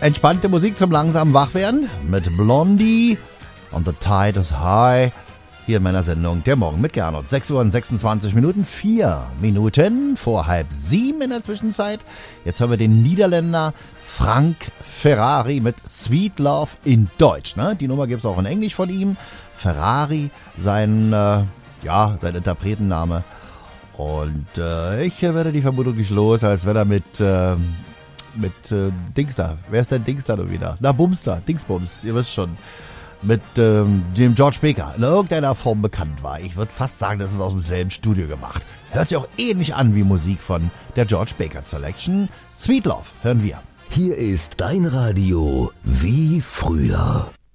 Entspannte Musik zum langsamen Wachwerden mit Blondie und The Tide is High. Hier in meiner Sendung Der Morgen mit Gernot. 6 Uhr und 26 Minuten, 4 Minuten vor 6:30 in der Zwischenzeit. Jetzt hören wir den Niederländer Frank Ferrari mit Sweet Love in Deutsch. Ne? Die Nummer gibt es auch in Englisch von ihm. Ferrari, sein Interpretenname. Und ich werde die Vermutung nicht los, als wenn er mit Dings da. Wer ist denn Dings da wieder? Na, Bumster, Dingsbums, ihr wisst schon. Mit dem George Baker in irgendeiner Form bekannt war. Ich würde fast sagen, das ist aus demselben Studio gemacht. Hört sich auch ähnlich an wie Musik von der George Baker Selection. Sweet Love hören wir. Hier ist dein Radio wie früher.